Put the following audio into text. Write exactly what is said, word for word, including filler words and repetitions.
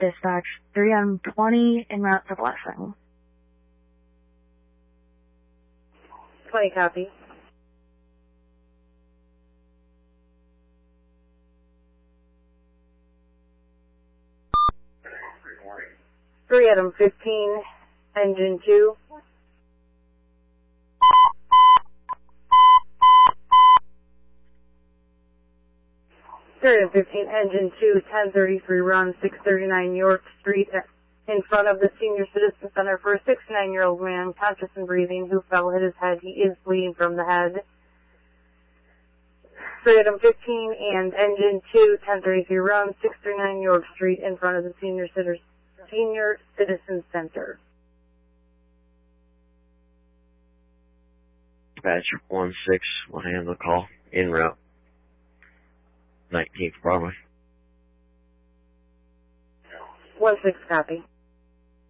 Dispatch, three M twenty, en route to Blessing. twenty, copy. three Adam fifteen, engine two. three Adam fifteen, engine two, ten thirty-three run, six thirty-nine York Street, in front of the Senior Citizen Center for a sixty-nine-year-old man, conscious and breathing, who fell, hit his head. He is bleeding from the head. three Adam fifteen and engine two, ten thirty-three run, six thirty-nine York Street, in front of the Senior Citizen Senior Citizen Center. Dispatch one six will handle the call. En route. nineteenth Broadway. one six, copy.